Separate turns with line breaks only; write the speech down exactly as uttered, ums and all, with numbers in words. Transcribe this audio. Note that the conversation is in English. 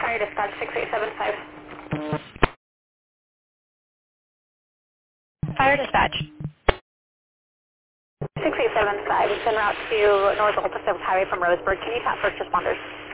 Fire dispatch six eight seven five.
Fire dispatch.
six eight seven five. It's en route to North Old Pacific Highway from Roseburg. Can you tap first responders?